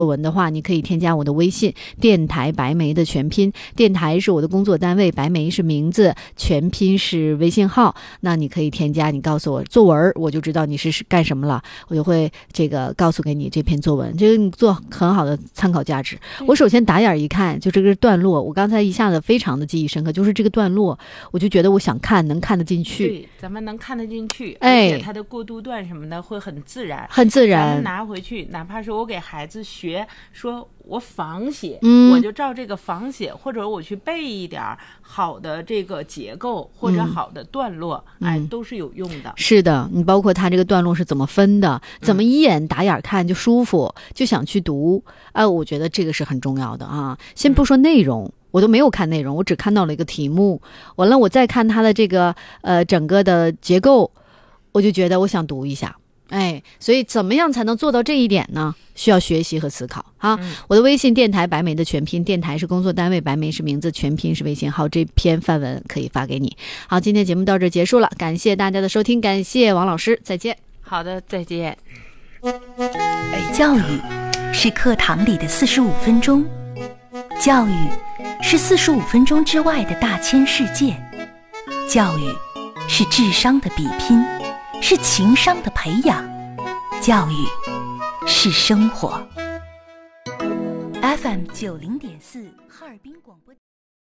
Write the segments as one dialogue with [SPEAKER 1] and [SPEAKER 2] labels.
[SPEAKER 1] 文的话，你可以添加我的微信电台白梅的全拼，电台是我的工作单位，白梅是名字，全拼是微信号。那你可以添加，你告诉我作文，我就知道你是干什么了，我就会告诉给你这篇作文，这个你做很好的参考价值。我首先打眼一看就这个段落，我刚才一下子非常的记忆深刻，就是这个段落我就觉得我想看，能看得进去。
[SPEAKER 2] 对，咱们能看得进去，而且它的过渡段什么的会很自然，
[SPEAKER 1] 很自然。
[SPEAKER 2] 咱们拿回去，哪怕是我给孩子学，说我仿写，我就照这个仿写，或者我去背一点好的这个结构或者好的段落，都是有用的。
[SPEAKER 1] 是的，你包括它这个段落是怎么分的，怎么一眼打眼看就舒服，就想去读，我觉得这个是很重要的啊。先不说内容。我都没有看内容，我只看到了一个题目，完了我再看它的这个整个的结构，我就觉得我想读一下。所以怎么样才能做到这一点呢？需要学习和思考啊。我的微信电台白梅的全拼，电台是工作单位，白梅是名字，全拼是微信号，这篇范文可以发给你。好，今天节目到这结束了，感谢大家的收听，感谢王老师，再见。
[SPEAKER 2] 好的，再见。
[SPEAKER 3] 教育是课堂里的45分钟，教育是45分钟之外的大千世界，教育是智商的比拼，是情商的培养，教育是生活。FM 90.4哈尔滨广播。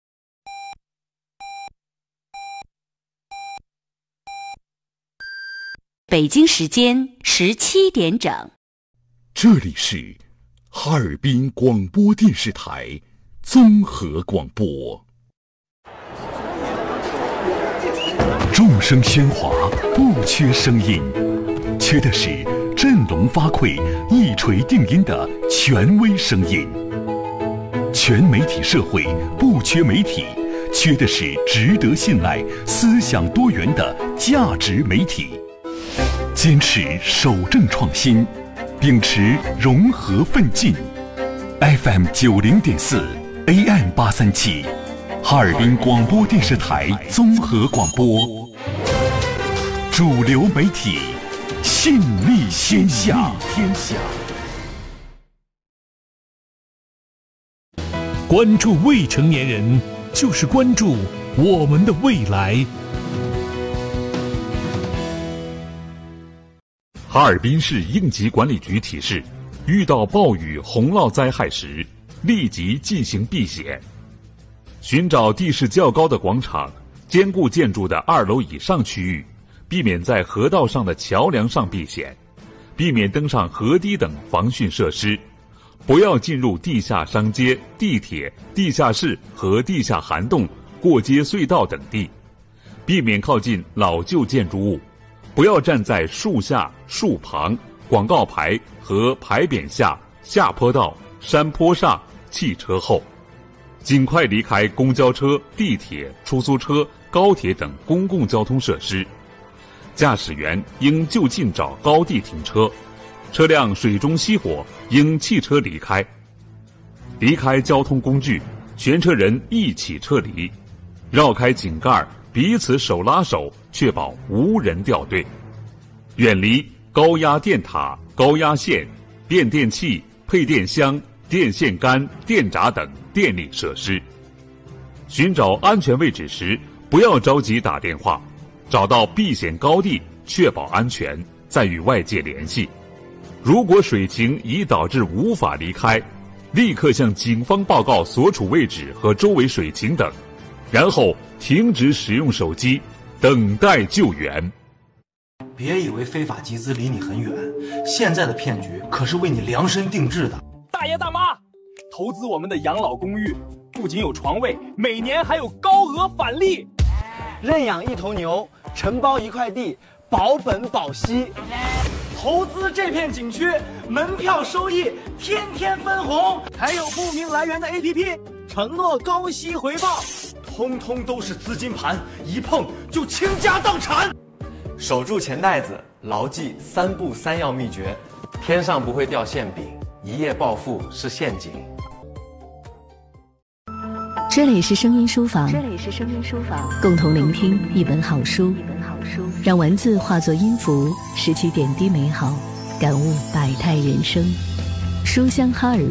[SPEAKER 3] 北京时间17点整。
[SPEAKER 4] 这里是哈尔滨广播电视台综合广播。众声喧哗，不缺声音，缺的是振聋发聩、一锤定音的权威声音。全媒体社会不缺媒体，缺的是值得信赖、思想多元的价值媒体。坚持守正创新，秉持融合奋进。FM 90.4 AM 837，哈尔滨广播电视台综合广播。主流媒体，信力天下。
[SPEAKER 5] 关注未成年人，就是关注我们的未来。
[SPEAKER 4] 哈尔滨市应急管理局提示：遇到暴雨、洪涝灾害时，立即进行避险。寻找地势较高的广场、坚固建筑的2楼以上区域，避免在河道上的桥梁上避险，避免登上河堤等防汛设施。不要进入地下商街、地铁、地下室和地下涵洞、过街隧道等地，避免靠近老旧建筑物。不要站在树下、树旁、广告牌和牌匾下、下坡道、山坡上、汽车后，尽快离开公交车、地铁、出租车、高铁等公共交通设施。驾驶员应就近找高地停车，车辆水中熄火应弃车离开。离开交通工具，全车人一起撤离，绕开井盖，彼此手拉手，确保无人掉队。远离高压电塔、高压线、变电器、配电箱、电线杆、电闸等电力设施。寻找安全位置时，不要着急打电话，找到避险高地，确保安全，再与外界联系。如果水情已导致无法离开，立刻向警方报告所处位置和周围水情等，然后停止使用手机，等待救援。
[SPEAKER 6] 别以为非法集资离你很远，现在的骗局可是为你量身定制的。
[SPEAKER 7] 大爷大妈，投资我们的养老公寓，不仅有床位，每年还有高额返利。
[SPEAKER 8] 认养1头牛，承包1块地，保本保息。投资这片景区，门票收益天天分红，还有不明来源的 APP， 承诺高息回报，通通都是资金盘，一碰就倾家荡产。
[SPEAKER 9] 守住钱袋子，牢记3不3要秘诀：天上不会掉馅饼，一夜暴富是陷阱。
[SPEAKER 3] 这里是声音书房，共同聆听一本好书，让文字化作音符，拾起点滴美好，感悟百态人生。 书香哈尔